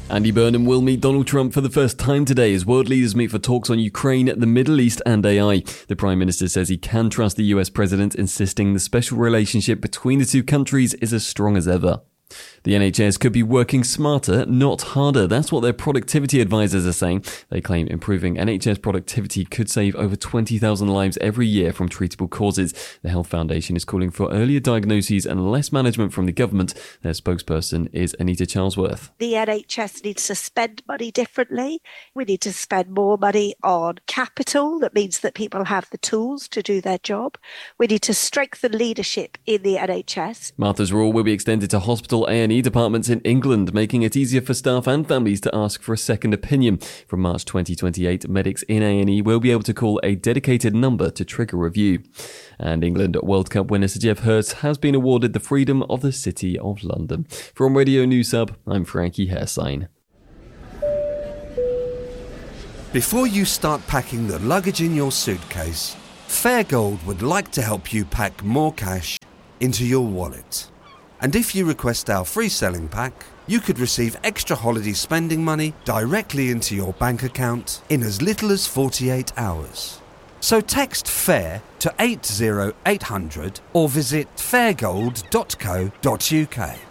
Andy Burnham will meet Donald Trump for the first time today as world leaders meet for talks on Ukraine, the Middle East and AI. The Prime Minister says he can trust the US President, insisting the special relationship between the two countries is as strong as ever. The NHS could be working smarter, not harder. That's what their productivity advisors are saying. They claim improving NHS productivity could save over 20,000 lives every year from treatable causes. The Health Foundation is calling for earlier diagnoses and less management from the government. Their spokesperson is Anita Charlesworth. The NHS needs to spend money differently. We need to spend more money on capital. That means that people have the tools to do their job. We need to strengthen leadership in the NHS. Martha's rule will be extended to hospital A&E departments in England, making it easier for staff and families to ask for a second opinion. From March 2028, medics in A&E will be able to call a dedicated number to trigger review. And England World Cup winner Sir Geoff Hurst has been awarded the Freedom of the City of London. From Radio News Hub, I'm Frankie Hairsign. Before you start packing the luggage in your suitcase, Fairgold would like to help you pack more cash into your wallet. And if you request our free selling pack, you could receive extra holiday spending money directly into your bank account in as little as 48 hours. So text FAIR to 80800 or visit fairgold.co.uk.